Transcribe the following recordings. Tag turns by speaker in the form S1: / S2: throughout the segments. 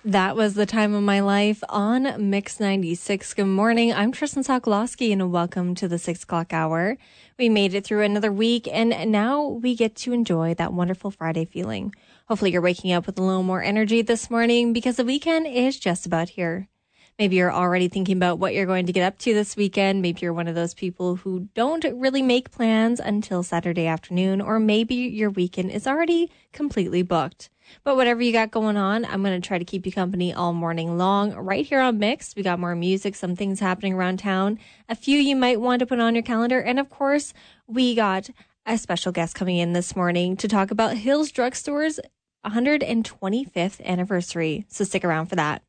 S1: That was The Time of My Life on Mix 96. Good morning. I'm Tristan Sokolowski, and welcome to the 6 o'clock hour. We made it through another week, and now we get to enjoy that wonderful Friday feeling. Hopefully you're waking up with a little more energy this morning because the weekend is just about here. Maybe you're already thinking about what you're going to get up to this weekend. Maybe you're one of those people who don't really make plans until Saturday afternoon, or maybe your weekend is already completely booked. But whatever you got going on, I'm going to try to keep you company all morning long right here on Mix. We got more music, some things happening around town, a few you might want to put on your calendar. And of course, we got a special guest coming in this morning to talk about Hills Drugstore's 125th anniversary. So stick around for that.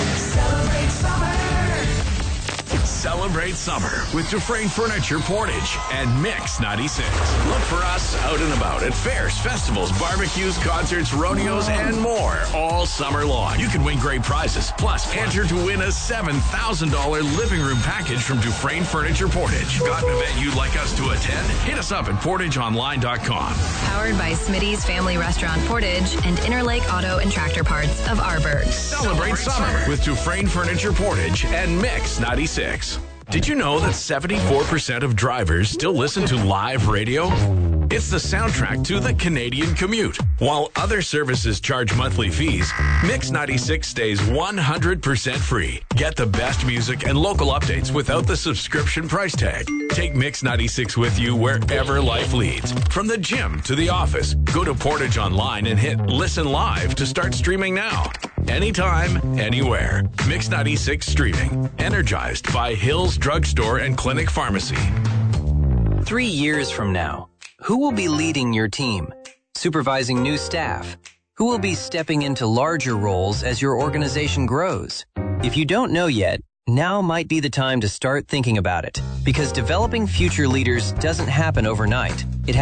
S2: Celebrate summer with Dufresne Furniture Portage and Mix 96. Look for us out and about at fairs, festivals, barbecues, concerts, rodeos, and more all summer long. You can win great prizes. Plus, enter to win a $7,000 living room package from Dufresne Furniture Portage. Got an event you'd like us to attend? Hit us up at portageonline.com.
S3: Powered by Smitty's Family Restaurant Portage and Interlake Auto and Tractor Parts of Arborg.
S2: Celebrate summer with Dufresne Furniture Portage and Mix 96. Did you know that 74% of drivers still listen to live radio? It's the soundtrack to the Canadian commute. While other services charge monthly fees, Mix 96 stays 100% free. Get the best music and local updates without the subscription price tag. Take Mix 96 with you wherever life leads. From the gym to the office, go to Portage Online and hit Listen Live to start streaming now. Anytime, anywhere. Mix 96 streaming. Energized by Hills Drugstore and Clinic Pharmacy.
S4: 3 years from now, who will be leading your team? Supervising new staff? Who will be stepping into larger roles as your organization grows? If you don't know yet, now might be the time to start thinking about it. Because developing future leaders doesn't happen overnight. It